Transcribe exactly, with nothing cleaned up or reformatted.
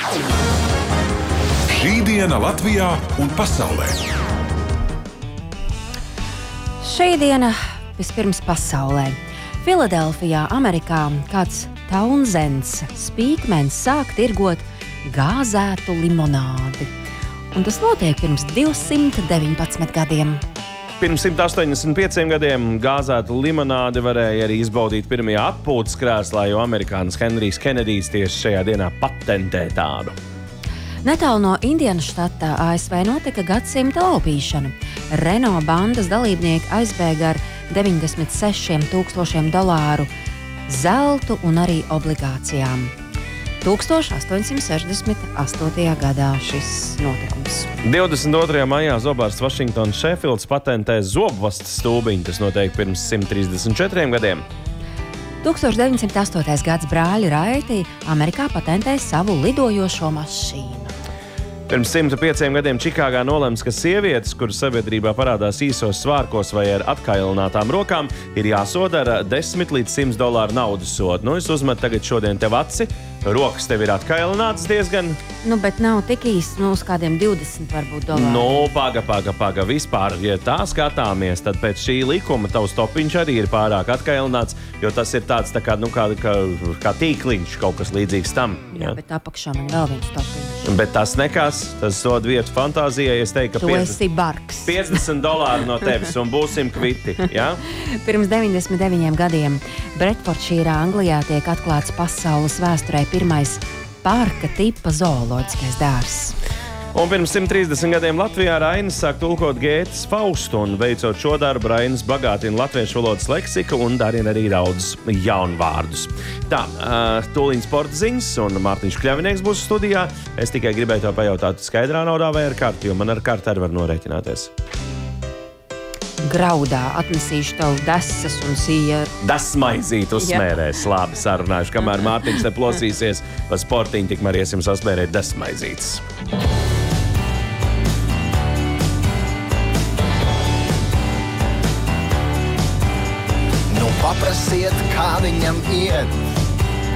Šī diena Latvijā un pasaulē. Šī diena vispirms pasaulē. Filadelfijā, Amerikā, kāds Townsends spīkmens sāk tirgot gāzētu limonādi. Un tas notiek pirms divsimt deviņpadsmit gadiem. Pirms simt astoņdesmit pieciem gadiem gāzētu limonādi varēja arī izbaudīt pirmajā atpūtas krēslā, jo amerikānis Henrijs Kenedijs tieši šajā dienā patentē tādu. Netālu no Indianas štata A S V notika gadsimta laupīšana. Renault bandas dalībnieki aizbēga ar deviņdesmit sešiem tūkstošiem dolāru zeltu un arī obligācijām. tūkstoš astoņsimt sešdesmit astotajā gadā šis notikums. divdesmit otrajā maijā zobārsts Vašingtons Šefilds patentē zobvastas stūbiņu. Tas notiek pirms simt trīsdesmit četriem gadiem. tūkstoš deviņsimt astotais gads brāļi Raiti Amerikā patentēja savu lidojošo mašīnu. Pirms simt pieciem gadiem Čikāgā nolemts, ka sievietes, kuras sabiedrībā parādās īsos svārkos vai ar atkailinātām rokām, ir jāsoda ar desmit līdz simt dolāru naudas sodu. Nu, es uzmetu tagad šodien tev aci, rokas tev ir atkailinātas diezgan. Nu, bet nav tik īsti, nu, uz kādiem divdesmit varbūt dolāri. Nu, paga, paga, paga. Vispār, ja tā skatāmies, tad pēc šī likuma tavs topiņš arī ir pārāk atkailināts, jo tas ir tāds tā kā, nu, kā, kā, kā tīkliņš, kaut kas līdzīgs tam. Jā, ja? Bet apakšā man vēl viens topiņš. Bet tas nekas, tas sod vietu fantāzijai. Es teiktu, ka tu esi bargs. piecdesmit dolāri no tevis un būsim kviti. Ja? Pirms deviņdesmit deviņiem gadiem Bredfordšīrā, Anglijā tiek atklāts pasaules vēsturē pirmais parka tipa zooloģiskais dārzs. Un pirms simt trīsdesmit gadiem Latvijā Rainis sāk tulkot Gētes Faustu, un veicot šo darbu Rainis bagātina latviešu valodas leksiku un darina arī daudz jaunvārdus. Tā, tūlīt sporta ziņas, un Mārtiņš Kļavinieks būs studijā. Es tikai gribēju to pajautāt skaidrā naudā vai ar karti, jo man ar karti arī var norēķināties. Graudā atnesīšu tev desas un sieru. Desmaizīt uzsmērēs. Jā. Labi sarunājuši, kamēr Mārtiņš te plosīsies pa sportiņu, tikmēr iesim sasmērēt desmaizītes. Paprasiet, kā viņam iet,